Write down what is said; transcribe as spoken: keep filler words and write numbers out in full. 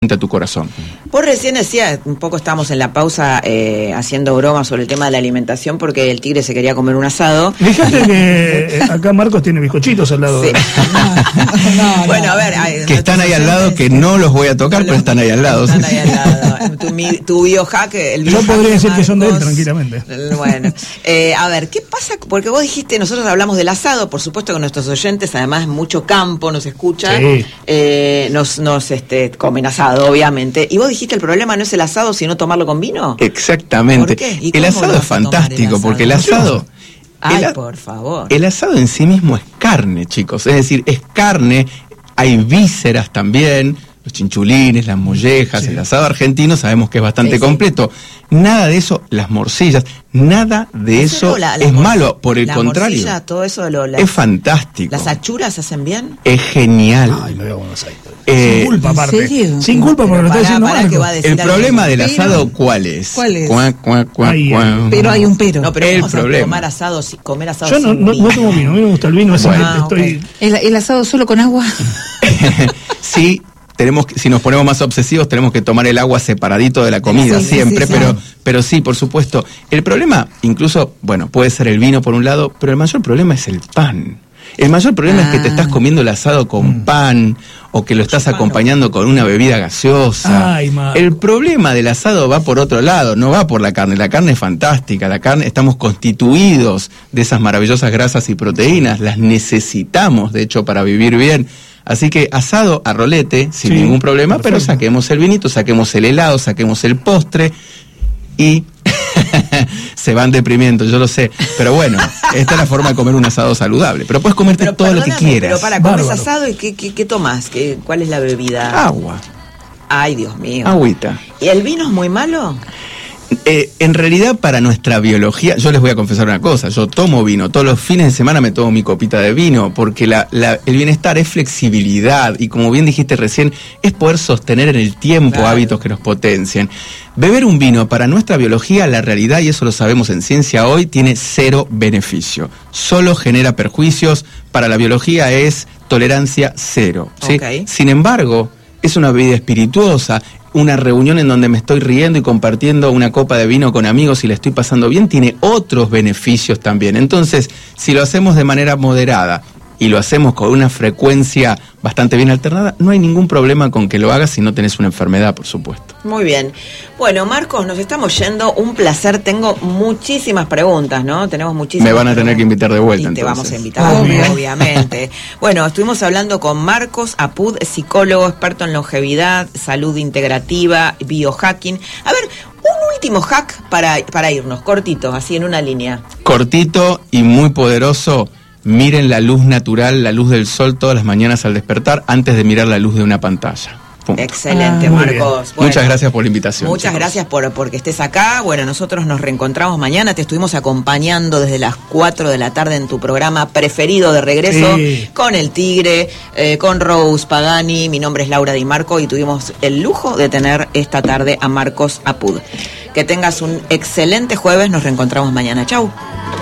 a tu corazón. Vos recién decías, un poco estábamos en la pausa eh, haciendo bromas sobre el tema de la alimentación porque el tigre se quería comer un asado. Fíjate que acá Marcos tiene bizcochitos al lado. Sí. De... no, no, bueno, a ver. Hay, que están ahí al lado, que no los voy a tocar, no pero están ahí al lado. Están ahí al lado. Tu, mi, tu biohack, el Yo podría decir Marcos, que son de él tranquilamente. Bueno, eh, a ver, ¿qué pasa? Porque vos dijiste, nosotros hablamos del asado, por supuesto que nuestros oyentes, además mucho campo nos escuchan, sí. eh, nos, nos este, comen asado, obviamente. Y vos dijiste, el problema no es el asado, sino tomarlo con vino. Exactamente. ¿Por qué? El asado es fantástico, el asado? porque el asado... Ay, el, por favor. El asado en sí mismo es carne, chicos. Es decir, es carne, hay vísceras también, los chinchulines, las mollejas, sí. El asado argentino sabemos que es bastante sí, completo. Sí. Nada de eso, las morcillas, nada de eso la, la es morcilla, malo, por el la contrario. Morcilla, todo eso lo, la, es fantástico. ¿Las achuras se hacen bien? Es genial. Ay, me veo con los eh, Sin culpa, aparte. ¿Serio? Sin culpa, porque lo está diciendo Marco. El problema del asado, ¿cuál es? ¿Cuál es? Cuá, cuá, cuá, Ay, cuá. Pero hay un pero. No, pero el vamos problema. A tomar asado, comer asado Yo no, sin no, vino. no tomo vino, a mí me gusta el vino, así bueno, que ah, estoy... Okay. ¿El, ¿El asado solo con agua? Sí. Tenemos que, si nos ponemos más obsesivos, tenemos que tomar el agua separadito de la comida, sí, siempre, sí, sí, pero, sí. pero sí, por supuesto. El problema, incluso, bueno, puede ser el vino por un lado, pero el mayor problema es el pan. El mayor problema ah. es que te estás comiendo el asado con mm. pan, o que lo estás Chupano. acompañando con una bebida gaseosa. Ay, el problema del asado va por otro lado, no va por la carne. La carne es fantástica, la carne, estamos constituidos de esas maravillosas grasas y proteínas, las necesitamos, de hecho, para vivir bien. Así que asado a rolete, sin sí, ningún problema, perfecto. Pero saquemos el vinito, saquemos el helado, saquemos el postre y se van deprimiendo, yo lo sé. Pero bueno, esta es la forma de comer un asado saludable. Pero puedes comerte pero, todo lo que quieras. Pero para, comes asado y ¿qué, qué, qué tomás? ¿Qué, ¿Cuál es la bebida? Agua. Ay, Dios mío. Agüita. ¿Y el vino es muy malo? Eh, en realidad, para nuestra biología, yo les voy a confesar una cosa, yo tomo vino, todos los fines de semana me tomo mi copita de vino, porque la, la, el bienestar es flexibilidad, y como bien dijiste recién, es poder sostener en el tiempo claro. hábitos que nos potencien. Beber un vino, para nuestra biología, la realidad, y eso lo sabemos en ciencia hoy, tiene cero beneficio, solo genera perjuicios, para la biología es tolerancia cero, ¿sí? Okay. Sin embargo, es una bebida espirituosa. Una reunión en donde me estoy riendo y compartiendo una copa de vino con amigos y la estoy pasando bien, tiene otros beneficios también. Entonces, si lo hacemos de manera moderada y lo hacemos con una frecuencia bastante bien alternada, no hay ningún problema con que lo hagas si no tenés una enfermedad, por supuesto. Muy bien. Bueno, Marcos, nos estamos yendo. Un placer. Tengo muchísimas preguntas, ¿no? Tenemos muchísimas Me van a preguntas. tener que invitar de vuelta, y entonces. te vamos a invitar, Obvio. obviamente. Bueno, estuvimos hablando con Marcos Apud, psicólogo, experto en longevidad, salud integrativa, biohacking. A ver, un último hack para, para irnos, cortito, así en una línea. Cortito y muy poderoso. Miren la luz natural, la luz del sol todas las mañanas al despertar, antes de mirar la luz de una pantalla. Punto. Excelente, ah, Marcos. Bueno, muchas gracias por la invitación. Muchas chicos. gracias por porque estés acá. Bueno, nosotros nos reencontramos mañana. Te estuvimos acompañando desde las cuatro de la tarde en tu programa preferido de regreso, sí. con El Tigre, eh, con Rose Pagani. Mi nombre es Laura Di Marco y tuvimos el lujo de tener esta tarde a Marcos Apud. Que tengas un excelente jueves. Nos reencontramos mañana. Chau.